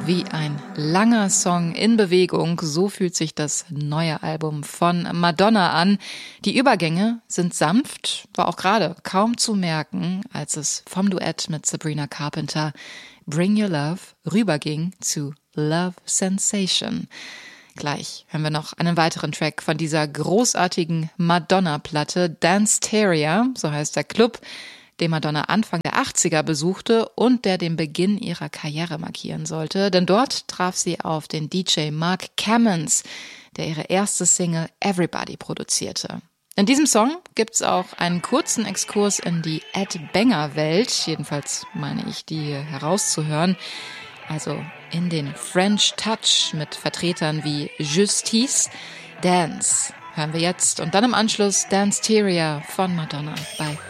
Wie ein langer Song in Bewegung, so fühlt sich das neue Album von Madonna an. Die Übergänge sind sanft, war auch gerade kaum zu merken, als es vom Duett mit Sabrina Carpenter Bring Your Love rüberging zu Love Sensation. Gleich hören wir noch einen weiteren Track von dieser großartigen Madonna-Platte, Danceteria, so heißt der Club, den Madonna Anfang der 80er besuchte und der den Beginn ihrer Karriere markieren sollte. Denn dort traf sie auf den DJ Mark Cammons, der ihre erste Single Everybody produzierte. In diesem Song gibt's auch einen kurzen Exkurs in die Ed Banger-Welt, jedenfalls meine ich, die herauszuhören. Also in den French Touch mit Vertretern wie Justice. Dance hören wir jetzt und dann im Anschluss Danceteria von Madonna bei